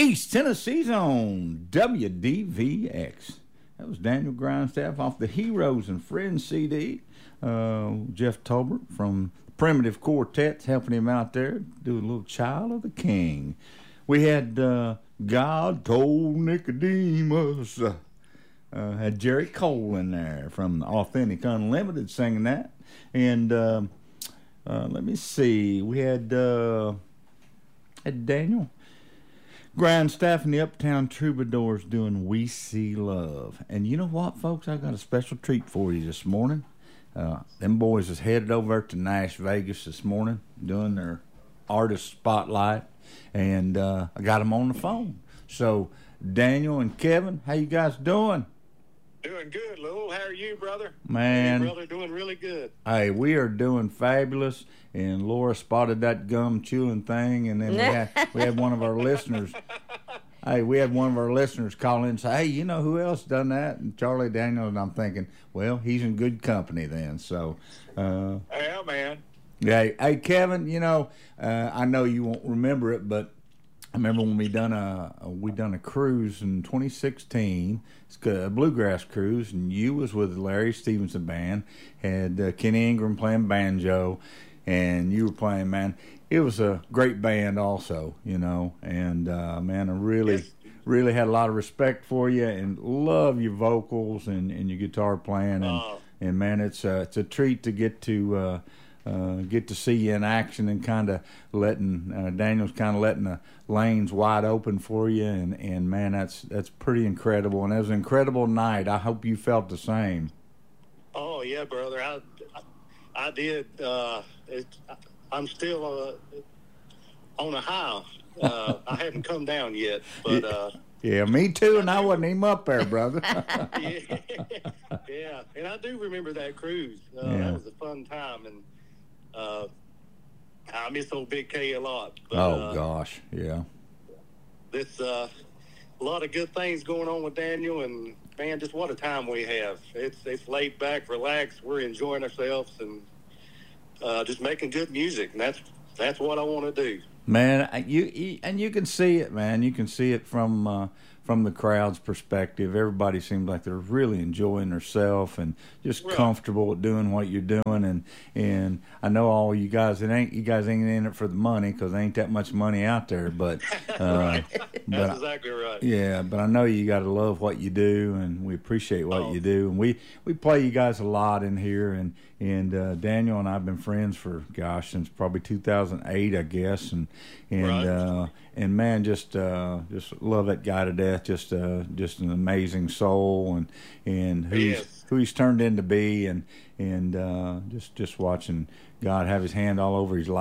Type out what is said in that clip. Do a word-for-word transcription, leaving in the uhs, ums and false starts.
East Tennessee's own W D V X. That was Daniel Grindstaff off the Heroes and Friends C D. Uh, Jeff Tolbert from Primitive Quartet helping him out there, doing a little Child of the King. We had uh, God Told Nicodemus. Uh, uh, had Jerry Cole in there from Authentic Unlimited singing that. And uh, uh, let me see, we had, uh, had Daniel Grindstaff and the Uptown Troubadours doing We See Love. And you know what, folks? I got a special treat for you this morning. Uh, them boys is headed over to Nash Vegas this morning doing their artist spotlight. And uh, I got them on the phone. So, Daniel and Kevin, how you guys doing? Doing good, Lowell. How are you, brother? Man. Hey, brother, doing really good. Hey, we are doing fabulous. And Laura spotted that gum chewing thing, and then we had we had one of our listeners. Hey, we had one of our listeners call in and say, "Hey, you know who else done that?" And Charlie Daniels. And I'm thinking, well, he's in good company then. So, uh, yeah, man. Yeah, hey, Kevin. You know, uh, I know you won't remember it, but I remember when we done a we done a cruise in twenty sixteen. It's a bluegrass cruise, and you was with Larry Stevenson band, had uh, Kenny Ingram playing banjo, and you were playing. Man, it was a great band, also. You know, and uh, man, I really, yes. really had a lot of respect for you, and love your vocals and, and your guitar playing, and uh, and man, it's a, it's a treat to get to. Uh, Uh, get to see you in action and kind of letting uh, Daniel's kind of letting the lanes wide open for you, and, and man, that's that's pretty incredible. And it was an incredible night. I hope you felt the same. Oh yeah, brother. I I, I did. Uh, it, I'm still uh, on a high. Uh, I haven't come down yet, but. Uh, Yeah, me too, and I wasn't even up there, brother. yeah, yeah, and I do remember that cruise. Uh, yeah. That was a fun time, and uh, I miss old Big K a lot. But, oh, uh, gosh, yeah. There's uh, a lot of good things going on with Daniel, and, man, just what a time we have. It's it's laid back, relaxed. We're enjoying ourselves and uh, just making good music, and that's, that's what I want to do. Man, you, you and you can see it, man. You can see it from uh, from the crowd's perspective. Everybody seems like they're really enjoying themselves and just right. comfortable at doing what you're doing. And and I know all you guys, it ain't you guys ain't in it for the money, because there ain't that much money out there. But uh, right. But that's exactly right. Yeah, but I know you got to love what you do, and we appreciate what oh. you do. And we, we play you guys a lot in here, and and uh, Daniel and I have been friends for gosh since probably two thousand eight, I guess. And and right. uh, and man, just uh, just love that guy to death. Just uh, just an amazing soul, and and who's yes. who he's turned into be, and and uh, just just watching God have His hand all over his life.